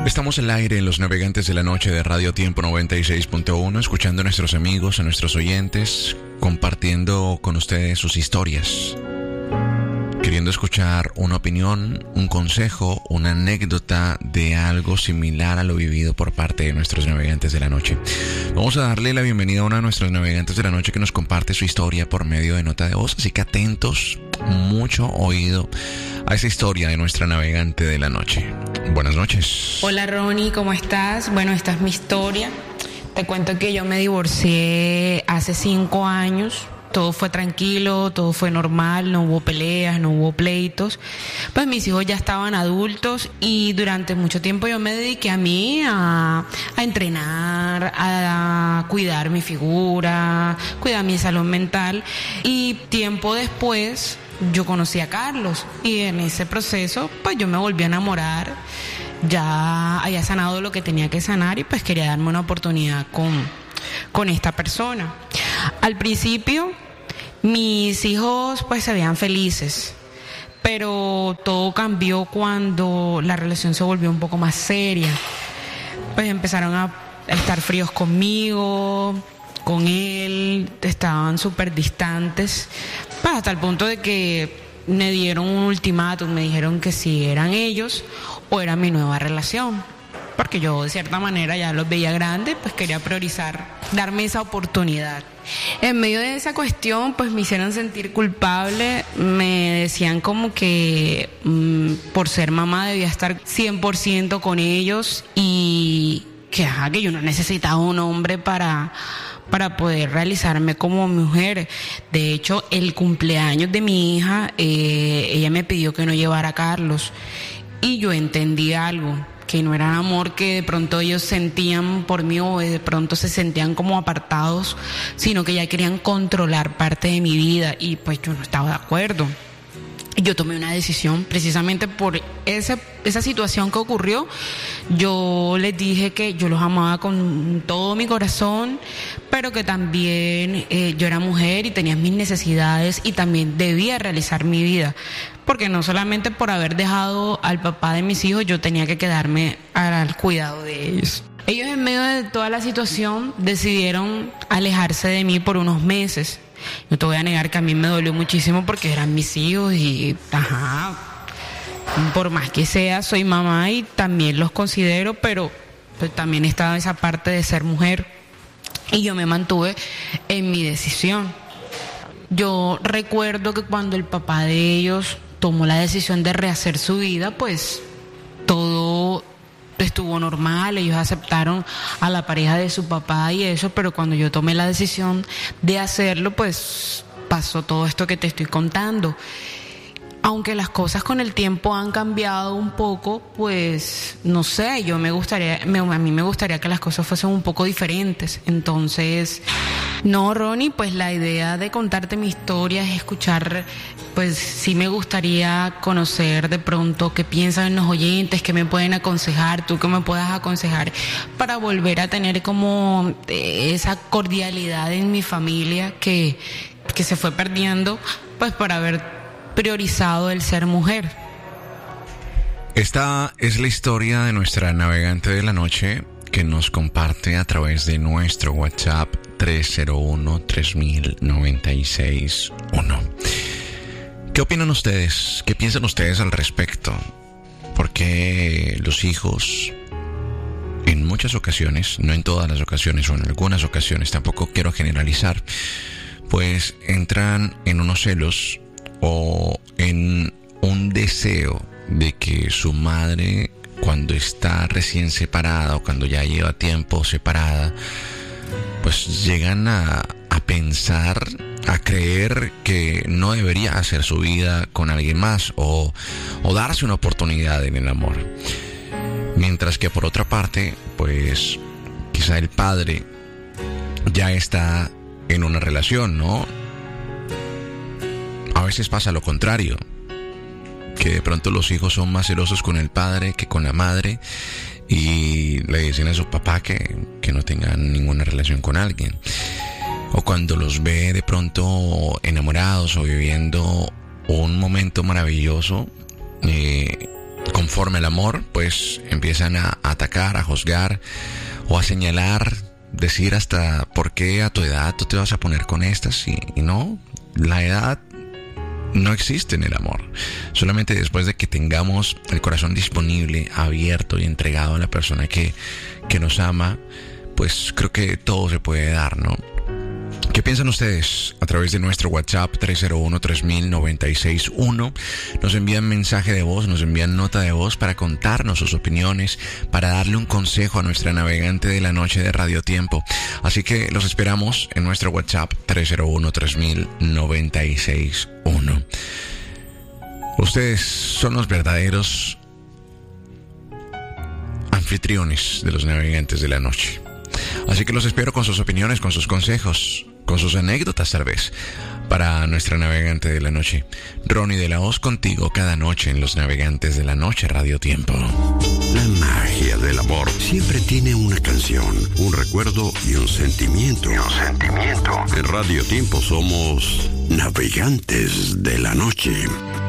Estamos al aire en los navegantes de la noche de Radio Tiempo 96.1, escuchando a nuestros amigos, a nuestros oyentes, compartiendo con ustedes sus historias, queriendo escuchar una opinión, un consejo, una anécdota de algo similar a lo vivido por parte de nuestros navegantes de la noche. Vamos a darle la bienvenida a uno de nuestros navegantes de la noche que nos comparte su historia por medio de nota de voz, así que atentos, mucho oído a esa historia de nuestra navegante de la noche. Buenas noches. Hola Ronnie, ¿cómo estás? Bueno, esta es mi historia. Te cuento que yo me divorcié hace 5 años. Todo fue tranquilo, todo fue normal, no hubo peleas, no hubo pleitos. Pues mis hijos ya estaban adultos y durante mucho tiempo yo me dediqué a entrenar, a cuidar mi figura, cuidar mi salud mental. Y tiempo después yo conocí a Carlos y en ese proceso pues yo me volví a enamorar. Ya había sanado lo que tenía que sanar y pues quería darme una oportunidad con esta persona. Al principio mis hijos pues se veían felices, pero todo cambió cuando la relación se volvió un poco más seria. Pues empezaron a estar fríos conmigo, con él, estaban súper distantes, pues hasta el punto de que me dieron un ultimátum, me dijeron que si eran ellos o era mi nueva relación. Porque yo de cierta manera ya los veía grandes, pues quería priorizar, darme esa oportunidad. En medio de esa cuestión, pues me hicieron sentir culpable, me decían como que por ser mamá debía estar 100% con ellos y que yo no necesitaba un hombre para poder realizarme como mujer. De hecho, el cumpleaños de mi hija, ella me pidió que no llevara a Carlos y yo entendí algo, que no era amor que de pronto ellos sentían por mí o de pronto se sentían como apartados, sino que ya querían controlar parte de mi vida y pues yo no estaba de acuerdo. Yo tomé una decisión precisamente por esa situación que ocurrió. Yo les dije que yo los amaba con todo mi corazón, pero que también yo era mujer y tenía mis necesidades y también debía realizar mi vida. Porque no solamente por haber dejado al papá de mis hijos, yo tenía que quedarme al cuidado de ellos. Ellos en medio de toda la situación decidieron alejarse de mí por unos meses. No te voy a negar que a mí me dolió muchísimo porque eran mis hijos y por más que sea, soy mamá y también los considero, pero pues, también estaba esa parte de ser mujer y yo me mantuve en mi decisión. Yo recuerdo que cuando el papá de ellos tomó la decisión de rehacer su vida, pues todo estuvo normal, ellos aceptaron a la pareja de su papá y eso, pero cuando yo tomé la decisión de hacerlo, pues pasó todo esto que te estoy contando. Aunque las cosas con el tiempo han cambiado un poco, pues no sé, a mí me gustaría que las cosas fuesen un poco diferentes. Entonces, no, Ronnie, pues la idea de contarte mi historia es escuchar, pues sí me gustaría conocer de pronto qué piensan los oyentes, qué me pueden aconsejar, tú qué me puedas aconsejar para volver a tener como esa cordialidad en mi familia que se fue perdiendo, pues por haber priorizado el ser mujer. Esta es la historia de nuestra navegante de la noche que nos comparte a través de nuestro WhatsApp 301-3000-961. ¿Qué opinan ustedes? ¿Qué piensan ustedes al respecto? Porque los hijos, en muchas ocasiones, no en todas las ocasiones o en algunas ocasiones, tampoco quiero generalizar, pues entran en unos celos o en un deseo de que su madre, cuando está recién separada o cuando ya lleva tiempo separada, pues llegan a pensar, a creer que no debería hacer su vida con alguien más o darse una oportunidad en el amor. Mientras que por otra parte, pues quizá el padre ya está en una relación, ¿no? A veces pasa lo contrario, que de pronto los hijos son más celosos con el padre que con la madre y le dicen a su papá que no tengan ninguna relación con alguien. O cuando los ve de pronto enamorados o viviendo un momento maravilloso, conforme al amor, pues empiezan a atacar, a juzgar o a señalar, decir hasta por qué a tu edad tú te vas a poner con estas y no, la edad no existe en el amor. Solamente después de que tengamos el corazón disponible, abierto y entregado a la persona que nos ama, pues creo que todo se puede dar, ¿no? ¿Qué piensan ustedes? A través de nuestro WhatsApp 301-3000-961 nos envían mensaje de voz, nos envían nota de voz para contarnos sus opiniones, para darle un consejo a nuestra navegante de la noche de Radio Tiempo. Así que los esperamos en nuestro WhatsApp 301-3000-961. Ustedes son los verdaderos anfitriones de los navegantes de la noche. Así que los espero con sus opiniones, con sus consejos, con sus anécdotas tal vez, para nuestra navegante de la noche. Ronnie de la Hoz contigo cada noche en Los Navegantes de la Noche Radio Tiempo. La magia del amor siempre tiene una canción, un recuerdo y un sentimiento. En Radio Tiempo somos Navegantes de la Noche.